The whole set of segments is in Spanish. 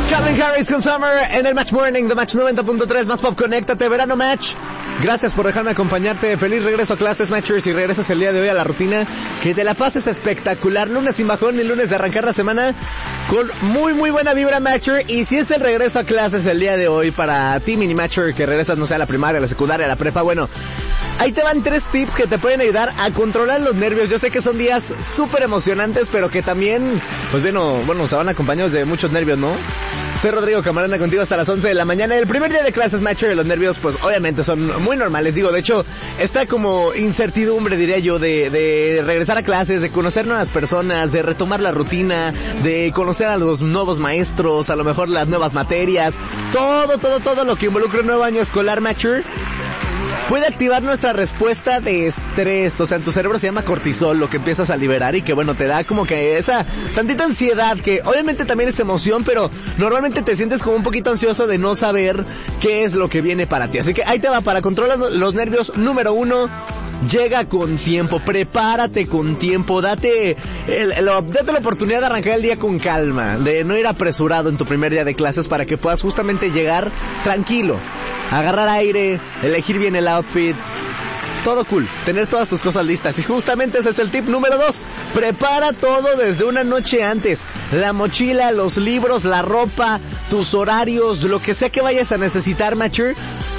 Calvin Harris con Summer en el Match Morning de Match 90.3, más pop, conéctate, verano Match. Gracias por dejarme acompañarte. Feliz regreso a clases, Matchers, y regresas el día de hoy a la rutina. Que te la pases espectacular. Lunes sin bajón y lunes de arrancar la semana con muy buena vibra, Matcher. Y si es el regreso a clases el día de hoy para ti, mini Matcher, que regresas, no sé, a la primaria, a la secundaria, a la prepa, bueno, ahí te van 3 tips que te pueden ayudar a controlar los nervios. Yo sé que son días súper emocionantes, pero que también, pues bueno, se van acompañados de muchos nervios, ¿no? Soy Rodrigo Camarena contigo hasta las 11 de la mañana. El primer día de clases, Matcher, los nervios, pues obviamente son muy normales. Digo, de hecho, está como incertidumbre, diría yo, de regresar a clases, de conocer nuevas personas, de retomar la rutina, de conocer a los nuevos maestros, a lo mejor las nuevas materias, todo lo que involucra un nuevo año escolar, Matcher, puede activar nuestra respuesta de estrés. O sea, en tu cerebro se llama cortisol, lo que empiezas a liberar y que, bueno, te da como que esa tantita ansiedad, que obviamente también es emoción, pero normalmente te sientes como un poquito ansioso de no saber qué es lo que viene para ti. Así que ahí te va, para controlar los nervios. Número 1, llega con tiempo, prepárate con tiempo, date la oportunidad de arrancar el día con calma, de no ir apresurado en tu primer día de clases, para que puedas justamente llegar tranquilo, agarrar aire, elegir bien el outfit, todo cool, tener todas tus cosas listas. Y justamente ese es el tip número 2. Prepara todo desde una noche antes. La mochila, los libros, la ropa, tus horarios, lo que sea que vayas a necesitar, Matcher.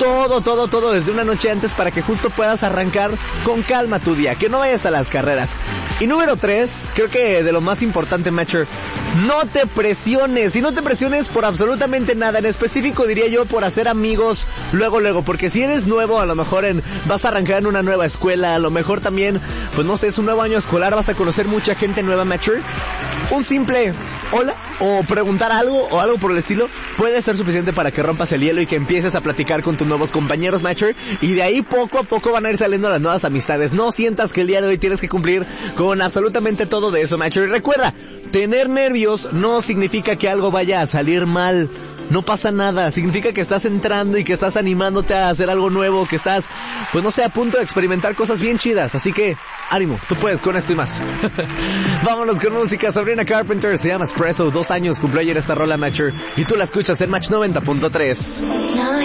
Todo desde una noche antes, para que justo puedas arrancar con calma tu día, que no vayas a las carreras. Y número 3, creo que de lo más importante, Matcher, no te presiones. Y no te presiones por absolutamente nada. En específico diría yo por hacer amigos luego, porque si eres nuevo, a lo mejor vas a arrancar en una nueva escuela, a lo mejor también, pues no sé, es un nuevo año escolar, vas a conocer mucha gente nueva, Matcher. Un simple hola o preguntar algo o algo por el estilo puede ser suficiente para que rompas el hielo y que empieces a platicar con tus nuevos compañeros, Matcher, y de ahí poco a poco van a ir saliendo las nuevas amistades. No sientas que el día de hoy tienes que cumplir con absolutamente todo de eso, Matcher. Y recuerda, tener nervios no significa que algo vaya a salir mal. No pasa nada, significa que estás entrando y que estás animándote a hacer algo nuevo, que estás, pues no sé, a punto de experimentar cosas bien chidas. Así que, ánimo, tú puedes con esto y más. Vámonos con música. Sabrina Carpenter, se llama Espresso, 2 años cumplió ayer esta rola, Matcher, y tú la escuchas en Match 90.3.